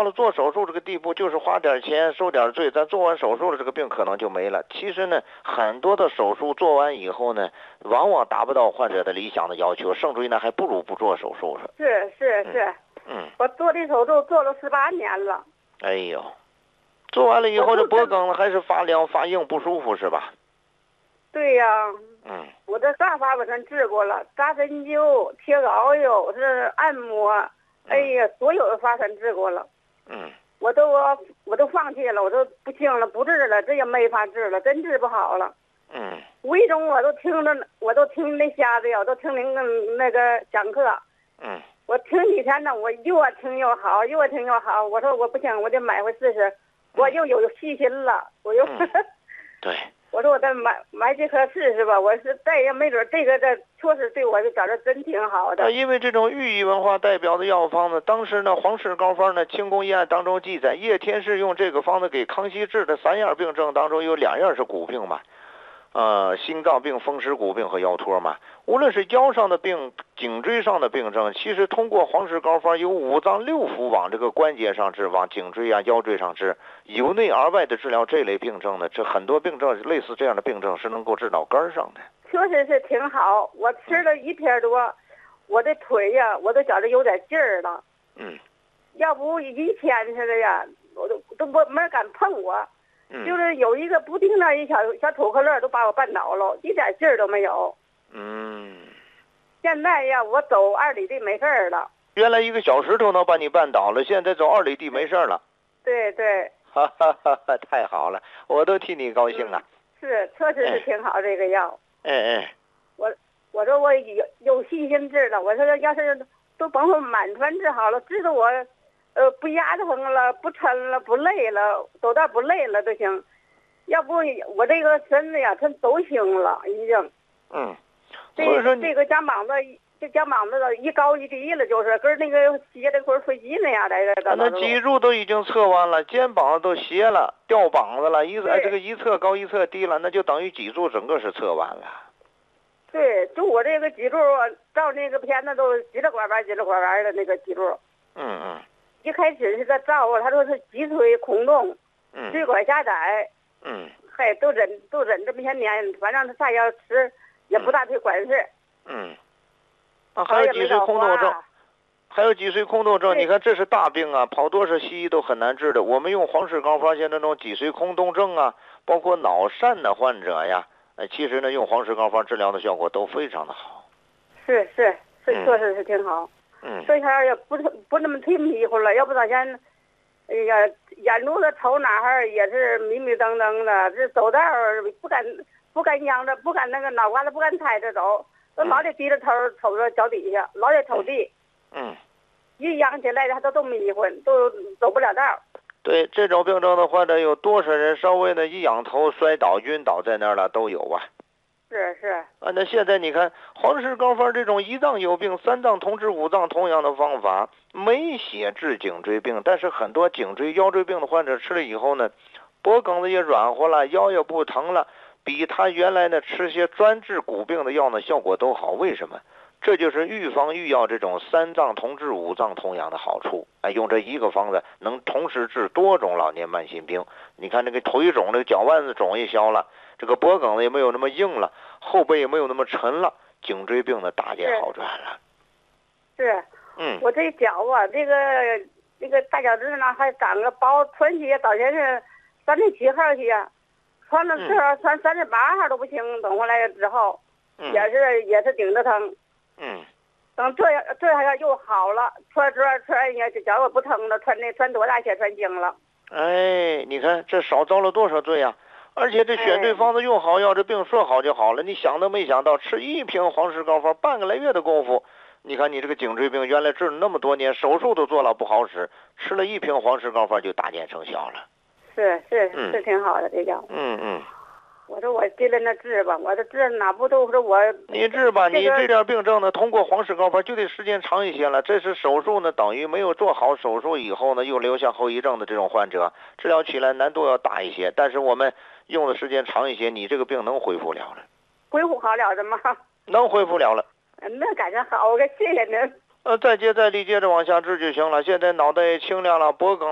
到了做手术这个地步，就是花点钱受点罪，咱做完手术了，这个病可能就没了。其实呢，很多的手术做完以后呢，往往达不到患者的理想的要求，甚至于呢还不如不做手术了。 是，我做这手术做了18年了。 哎呦，做完了以后这脖梗还是发凉发硬不舒服是吧？ 对呀，我这啥法我全治过了，扎针灸、贴膏药、是按摩，哎呀，所有的法全治过了。我都放弃了，我都不行了，不治了，这也没法治了，真治不好了。无意中我都听那瞎子呀，我都听您那个讲课。我听几天呢，我越听越好，越听越好。我说我不行，我得买回试试。我又有细心了，我又对。 我说我再买几颗试试吧，我是再也没准这确实对我就觉着真挺好的。 因为这种寓意文化代表的药方呢，当时呢黄氏膏方呢清宫医案当中记载，叶天士用这个方子给康熙治的3样病症当中有2样是骨病嘛，心脏病、风湿骨病和腰托嘛。无论是腰上的病、颈椎上的病症，其实通过黄氏膏方由5脏6腑往这个关节上治，往颈椎啊、腰椎上治，由内而外的治疗这类病症呢，这很多病症类似这样的病症是能够治到根儿上的。 确实是挺好，我吃了1天多，我的腿呀，我都觉得有点劲儿了。要不以前似的呀，我都没敢碰我。就是有一个不定的一小土克乐都把我绊倒了，一点劲儿都没有。现在呀，我走2里地没事儿了。 原来一个小石头能把你绊倒了，现在走2里地没事了。 对， 哈，太好了，我都替你高兴啊。 是，确实是挺好这个药。我说我有信心治了，我说要是都甭说满全治好了，治得我不压疼了，不抻了，不累了，走道不累了都行。要不我这个身子呀，它都行了已经。所以说这个肩膀子一高一低了，就是跟那个斜的或者飞机那样的。 那脊柱都已经侧弯了，肩膀都斜了，掉膀子了，这个一侧高一侧低了，那就等于脊柱整个是侧弯了。 对，就我这个脊柱照那个片子都急了拐弯的那个脊柱。一开始是他照他说是脊椎空洞，椎管狭窄。还都忍这么些年，反正他啥药吃也不大对管事。 还有脊髓空洞症，你看这是大病啊，好多是西医都很难治的。我们用黄氏膏发现这种脊髓空洞症啊，包括脑疝的患者呀，其实呢用黄氏膏方治疗的效果都非常的好。 是，确实是挺好。所以他也不那么忒迷糊了，要不早先，哎呀，眼珠子瞅哪儿也是迷迷瞪瞪的，这走道不敢仰着，不敢那个脑瓜子不敢抬着走，都老得低着头瞅着脚底下，老得瞅地。一仰起来他都迷混，都走不了道。 对，这种病症的患者有多少人稍微的一仰头摔倒晕倒在那儿了都有啊。 是那现在你看黄氏膏方这种1脏有病3脏同治5脏同样的方法，没写治颈椎病，但是很多颈椎腰椎病的患者吃了以后呢，脖梗子也软和了，腰也不疼了，比他原来呢吃些专治骨病的药呢效果都好。为什么？这就是预防预药这种3脏同治5脏同样的好处。用这一个方子能同时治多种老年慢性病。你看这个腿肿，这个脚腕子肿也消了，这个脖梗子也没有那么硬了，后背也没有那么沉了，颈椎病呢大见好转了。 是，我这脚啊，这个大脚趾呢还长个包，穿鞋早前是37号去呀，穿了之后穿38号都不行，等回来之后，也是顶着疼。等这下又好了，穿也脚也不疼了，穿多大鞋穿轻了。 你看这少遭了多少罪啊！而且这选对方子用好药，这病说好就好了。你想都没想到，吃1瓶黄氏膏方半个来月的功夫，你看你这个颈椎病原来治了那么多年，手术都做了不好使，吃了1瓶黄氏膏方就大见成效了。 是挺好的这药。我说我进来那治吧，我这治哪不都是我。 你治吧，你这点病症呢，通过黄氏膏方就得时间长一些了。这是手术呢，等于没有做好手术以后呢，又留下后遗症的这种患者，治疗起来难度要大一些。但是我们用的时间长一些，你这个病能恢复了了。 恢复好了的吗？ 能恢复了了。 那感觉好，我谢谢您。 再接再厉，接着往下治就行了。现在脑袋也清亮了，脖梗